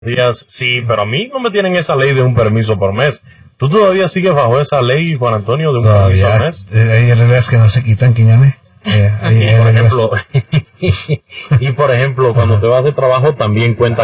días, sí, pero a mí no me tienen esa ley de un permiso por mes. ¿Tú todavía sigues bajo esa ley, Juan Antonio, de un permiso por mes? Hay reglas que no se quitan, Quiñones. Y por ejemplo, cuando te vas de trabajo también cuenta.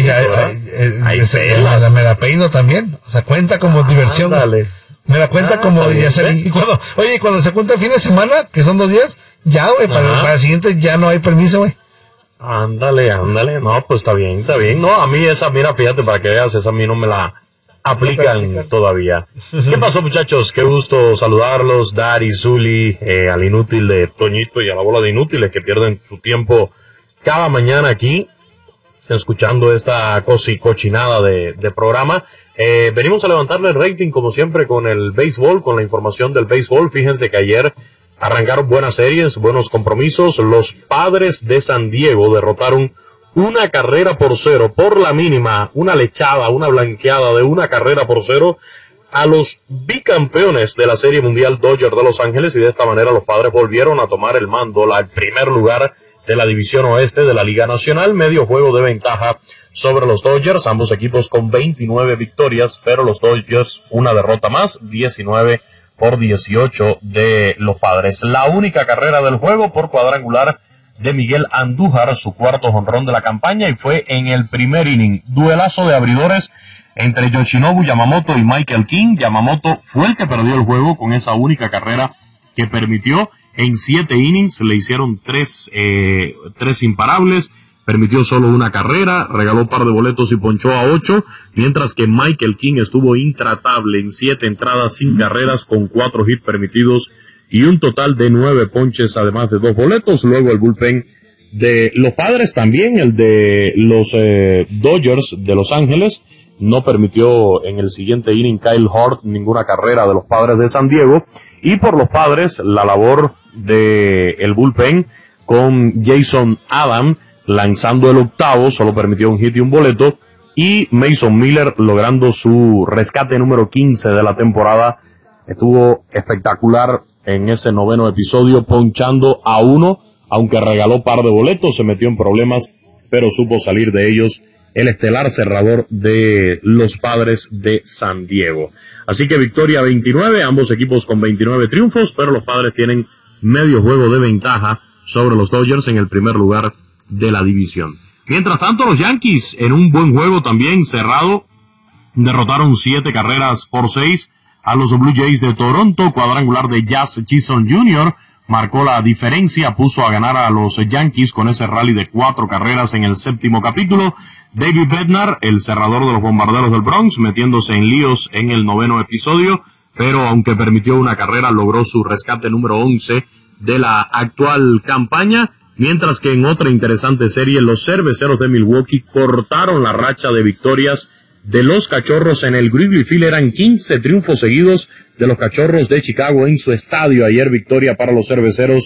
Me la peino también. O sea, cuenta como diversión. Dale. Me la cuenta como bien, y cuando se cuenta el fin de semana, que son 2 días, ya, güey, para el siguiente ya no hay permiso, güey. Ándale. No, pues está bien. No, a mí esa, mira, fíjate, para que veas, esa a mí no me la aplican todavía. ¿Qué pasó, muchachos? Qué gusto saludarlos. Dari, Zuli, al inútil de Toñito y a la bola de inútiles que pierden su tiempo cada mañana aquí, escuchando esta cochinada de programa. Venimos a levantarle el rating, como siempre, con el béisbol, con la información del béisbol. Fíjense que ayer arrancaron buenas series, buenos compromisos. Los Padres de San Diego derrotaron 1-0 por la mínima, una lechada, una blanqueada de 1-0 a los bicampeones de la Serie Mundial Dodgers de Los Ángeles, y de esta manera los Padres volvieron a tomar el mando, el primer lugar de la División Oeste de la Liga Nacional, medio juego de ventaja sobre los Dodgers, ambos equipos con 29 victorias, pero los Dodgers una derrota más, 19-18 de los Padres. La única carrera del juego por cuadrangular de Miguel Andújar, su cuarto jonrón de la campaña, y fue en el primer inning. Duelazo de abridores entre Yoshinobu Yamamoto y Michael King. Yamamoto fue el que perdió el juego con esa única carrera que permitió. En 7 innings le hicieron 3 imparables, permitió solo una carrera, regaló un par de boletos y ponchó a 8, mientras que Michael King estuvo intratable en 7 entradas sin carreras, con 4 hits permitidos y un total de 9 ponches, además de 2 boletos. Luego el bullpen de los Padres, también el de los Dodgers de Los Ángeles, no permitió en el siguiente inning Kyle Hort ninguna carrera de los Padres de San Diego. Y por los Padres, la labor de el bullpen con Jason Adam lanzando el octavo, solo permitió un hit y un boleto, y Mason Miller logrando su rescate número 15 de la temporada. Estuvo espectacular en ese 9º episodio, ponchando a 1, aunque regaló par de boletos, se metió en problemas, pero supo salir de ellos el estelar cerrador de los Padres de San Diego. Así que victoria 29, ambos equipos con 29 triunfos, pero los Padres tienen medio juego de ventaja sobre los Dodgers en el primer lugar de la división. Mientras tanto, los Yankees, en un buen juego también cerrado, derrotaron 7-6 a los Blue Jays de Toronto. Cuadrangular de Jazz Chisholm Jr. marcó la diferencia, puso a ganar a los Yankees con ese rally de 4 carreras en el 7º capítulo. David Bednar, el cerrador de los Bombarderos del Bronx, metiéndose en líos en el 9º episodio, pero aunque permitió una carrera, logró su rescate número 11 de la actual campaña. Mientras que en otra interesante serie, los Cerveceros de Milwaukee cortaron la racha de victorias de los Cachorros en el Wrigley Field. Eran 15 triunfos seguidos de los Cachorros de Chicago en su estadio. Ayer victoria para los Cerveceros,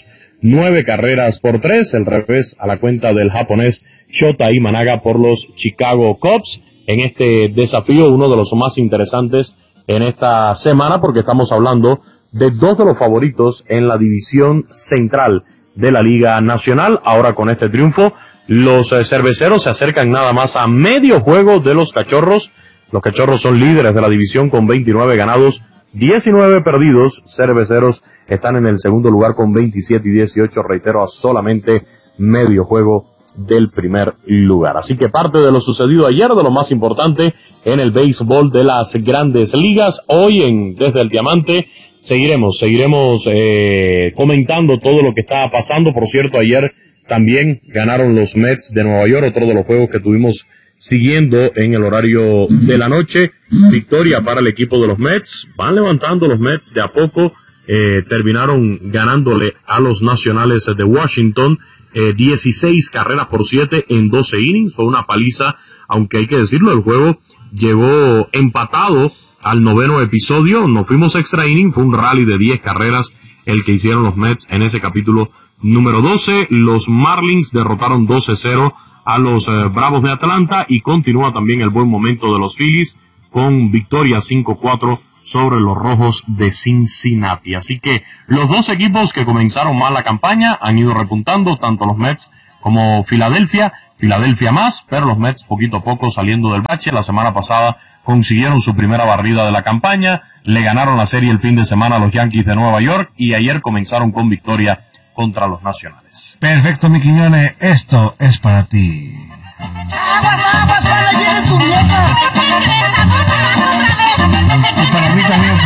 9-3, el revés a la cuenta del japonés Shota Imanaga por los Chicago Cubs. En este desafío, uno de los más interesantes en esta semana, porque estamos hablando de 2 de los favoritos en la división central de la Liga Nacional. Ahora con este triunfo, los Cerveceros se acercan nada más a medio juego de los Cachorros. Los Cachorros son líderes de la división con 29 ganados, 19 perdidos. Cerveceros están en el segundo lugar con 27 y 18, reitero, a solamente medio juego del primer lugar. Así que parte de lo sucedido ayer, de lo más importante en el béisbol de las grandes ligas. Hoy Desde el Diamante seguiremos comentando todo lo que está pasando. Por cierto, ayer también ganaron los Mets de Nueva York, otro de los juegos que tuvimos siguiendo en el horario de la noche. Victoria para el equipo de los Mets. Van levantando los Mets de a poco. Terminaron ganándole a los Nacionales de Washington 16-7 en 12 innings. Fue una paliza, aunque hay que decirlo, el juego llegó empatado al 9º episodio. Nos fuimos extra inning, fue un rally de 10 carreras el que hicieron los Mets en ese capítulo número 12. Los Marlins derrotaron 12-0 a los Bravos de Atlanta, y continúa también el buen momento de los Phillies con victoria 5-4 sobre los Rojos de Cincinnati. Así que los dos equipos que comenzaron mal la campaña han ido repuntando, tanto los Mets como Filadelfia, Filadelfia más, pero los Mets poquito a poco saliendo del bache. La semana pasada consiguieron su primera barrida de la campaña, le ganaron la serie el fin de semana a los Yankees de Nueva York y ayer comenzaron con victoria contra los Nacionales. Perfecto, mi Quiñones, esto es para ti. ¡Aguas, aguas! ¡Para allí viene tu vieja! ¡Es que regresa! Y para mí también.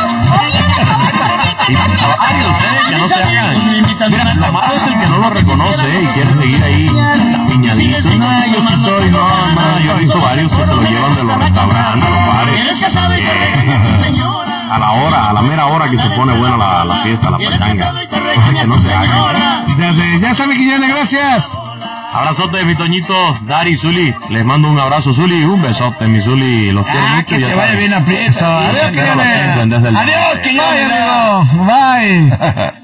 Y para varios, que no se hagan. Mira, lo malo es el que no lo reconoce y quiere seguir ahí piñadito. No, yo sí soy, no, yo he visto varios que se lo llevan de los restaurantes, los bares. A la mera hora que se pone buena la fiesta, la pachanga. Que no se hagan. Ya está, mi Quiñones, gracias. Abrazote, mi Toñito, Dari, Zuli. Les mando un abrazo, Zuli, un besote, mi Zuli. Los quiero mucho. Que te vaya bien aprieto. Adiós, Quiñones. Adiós, Quiñones. Bye.